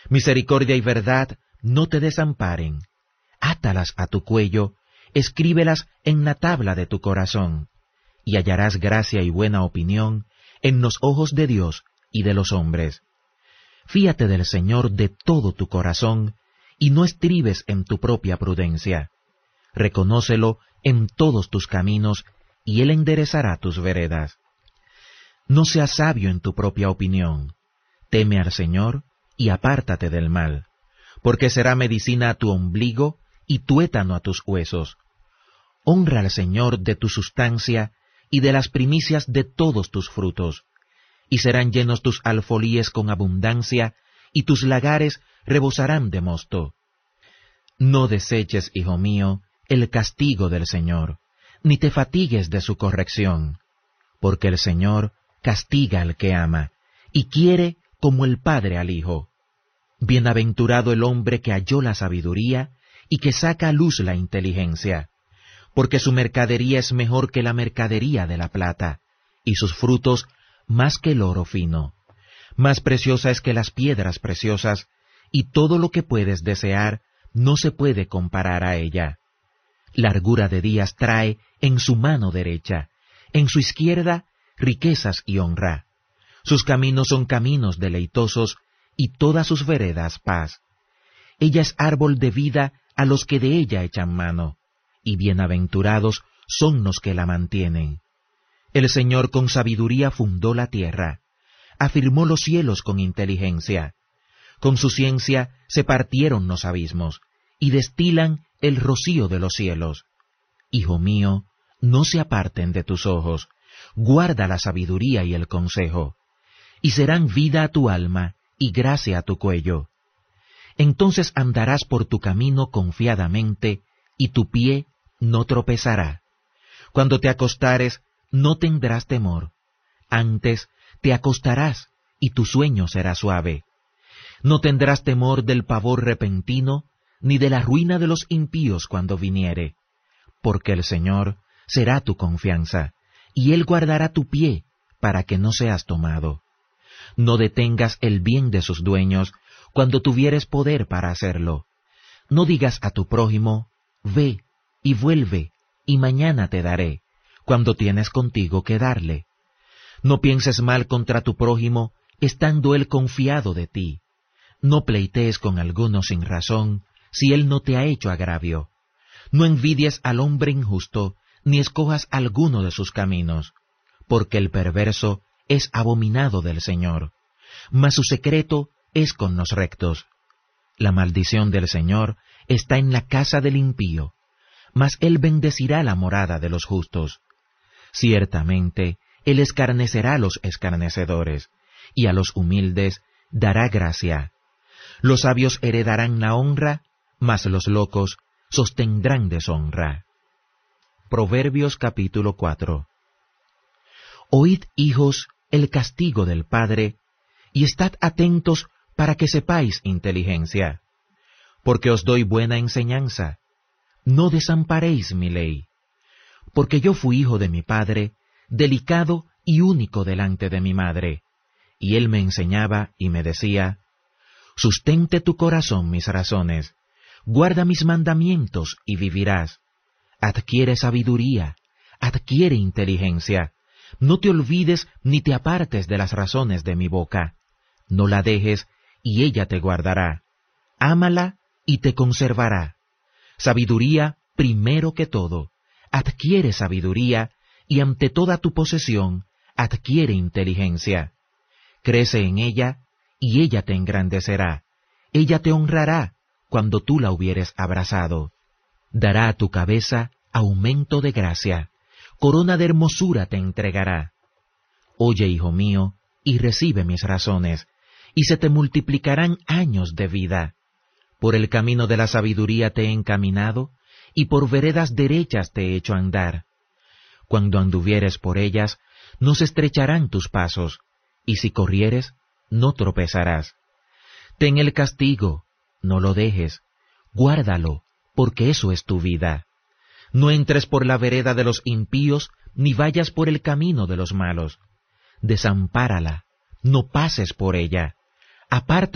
Misericordia y verdad no te desamparen. Átalas a tu cuello, escríbelas en la tabla de tu corazón, y hallarás gracia y buena opinión en los ojos de Dios y de los hombres. Fíate del Señor de todo tu corazón, y no estribes en tu propia prudencia. Reconócelo en todos tus caminos, y Él enderezará tus veredas. No seas sabio en tu propia opinión. Teme al Señor y apártate del mal, porque será medicina a tu ombligo y tuétano a tus huesos. Honra al Señor de tu sustancia y de las primicias de todos tus frutos, y serán llenos tus alfolíes con abundancia, y tus lagares rebosarán de mosto. No deseches, hijo mío, el castigo del Señor, ni te fatigues de su corrección, porque el Señor castiga al que ama, y quiere como el padre al hijo. Bienaventurado el hombre que halló la sabiduría, y que saca a luz la inteligencia, porque su mercadería es mejor que la mercadería de la plata, y sus frutos más que el oro fino. Más preciosa es que las piedras preciosas, y todo lo que puedes desear no se puede comparar a ella. Largura de días trae en su mano derecha, en su izquierda riquezas y honra. Sus caminos son caminos deleitosos, y todas sus veredas paz. Ella es árbol de vida a los que de ella echan mano, y bienaventurados son los que la mantienen. El Señor con sabiduría fundó la tierra, afirmó los cielos con inteligencia. Con su ciencia se partieron los abismos, y destilan el rocío de los cielos. Hijo mío, no se aparten de tus ojos, guarda la sabiduría y el consejo, y serán vida a tu alma y gracia a tu cuello. Entonces andarás por tu camino confiadamente, y tu pie no tropezará. Cuando te acostares, no tendrás temor. Antes te acostarás, y tu sueño será suave. No tendrás temor del pavor repentino, ni de la ruina de los impíos cuando viniere, porque el Señor será tu confianza, y Él guardará tu pie, para que no seas tomado. No detengas el bien de sus dueños, cuando tuvieres poder para hacerlo. No digas a tu prójimo, ve y vuelve, y mañana te daré, cuando tienes contigo que darle. No pienses mal contra tu prójimo, estando él confiado de ti. No pleitees con alguno sin razón, si él no te ha hecho agravio. No envidies al hombre injusto, ni escojas alguno de sus caminos, porque el perverso es abominado del Señor, mas su secreto es con los rectos. La maldición del Señor está en la casa del impío, mas Él bendecirá la morada de los justos. Ciertamente, Él escarnecerá a los escarnecedores, y a los humildes dará gracia. Los sabios heredarán la honra, mas los locos sostendrán deshonra. Proverbios capítulo 4. Oíd, hijos, el castigo del Padre, y estad atentos para que sepáis inteligencia, porque os doy buena enseñanza. No desamparéis mi ley, porque yo fui hijo de mi padre, delicado y único delante de mi madre, y él me enseñaba y me decía, sustente tu corazón mis razones, guarda mis mandamientos y vivirás. Adquiere sabiduría, adquiere inteligencia, no te olvides ni te apartes de las razones de mi boca. No la dejes, y ella te guardará. Ámala, y te conservará. Sabiduría primero que todo. Adquiere sabiduría, y ante toda tu posesión, adquiere inteligencia. Crece en ella, y ella te engrandecerá. Ella te honrará, cuando tú la hubieres abrazado. Dará a tu cabeza aumento de gracia. Corona de hermosura te entregará. Oye, hijo mío, y recibe mis razones, y se te multiplicarán años de vida. Por el camino de la sabiduría te he encaminado, y por veredas derechas te he hecho andar. Cuando anduvieres por ellas, no se estrecharán tus pasos, y si corrieres, no tropezarás. Ten el castigo, no lo dejes, guárdalo, porque eso es tu vida. No entres por la vereda de los impíos, ni vayas por el camino de los malos. Desampárala, no pases por ella. Aparta